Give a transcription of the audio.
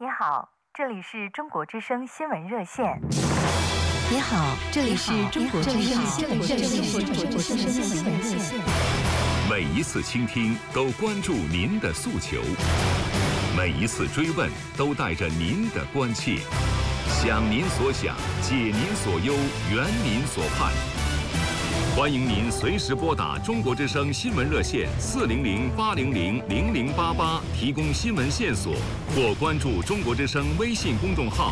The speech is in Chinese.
你好，这里是中国之声新闻热线。 你好，这里是中国之声新闻热线。 每一次倾听都关注您的诉求，每一次追问都带着您的关切，想您所想，解您所忧，圆您所盼。欢迎您随时拨打中国之声新闻热线400-800-0088提供新闻线索，或关注中国之声微信公众号